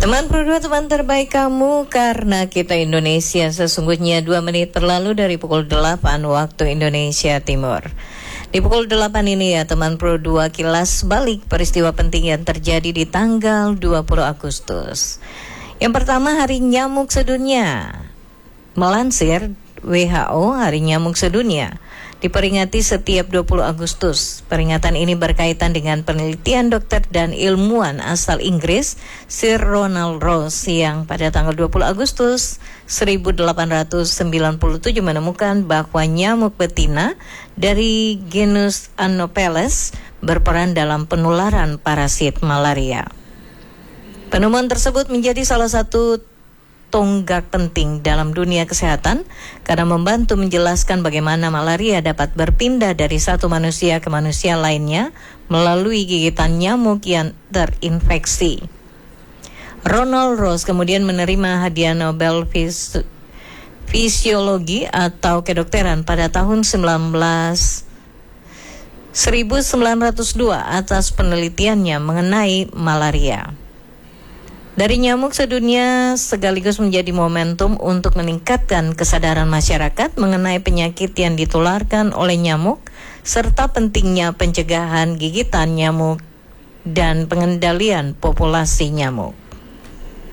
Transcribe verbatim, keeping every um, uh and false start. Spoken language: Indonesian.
Teman berdua, teman terbaik kamu, karena kita Indonesia. Sesungguhnya dua menit berlalu dari pukul delapan waktu Indonesia Timur. Di pukul delapan ini ya teman Pro dua, kilas balik peristiwa penting yang terjadi di tanggal dua puluh Agustus. Yang pertama, Hari Nyamuk Sedunia. Melansir W H O, Hari Nyamuk Sedunia diperingati setiap dua puluh Agustus. Peringatan ini berkaitan dengan penelitian dokter dan ilmuwan asal Inggris Sir Ronald Ross yang pada tanggal dua puluh Agustus seribu delapan ratus sembilan puluh tujuh menemukan bahwa nyamuk betina dari genus Anopheles berperan dalam penularan parasit malaria. Penemuan tersebut menjadi salah satu tonggak penting dalam dunia kesehatan karena membantu menjelaskan bagaimana malaria dapat berpindah dari satu manusia ke manusia lainnya melalui gigitan nyamuk yang terinfeksi. Ronald Ross kemudian menerima hadiah Nobel Fis- Fisiologi atau kedokteran pada tahun seribu sembilan ratus dua atas penelitiannya mengenai malaria. Dari nyamuk sedunia sekaligus menjadi momentum untuk meningkatkan kesadaran masyarakat mengenai penyakit yang ditularkan oleh nyamuk serta pentingnya pencegahan gigitan nyamuk dan pengendalian populasi nyamuk.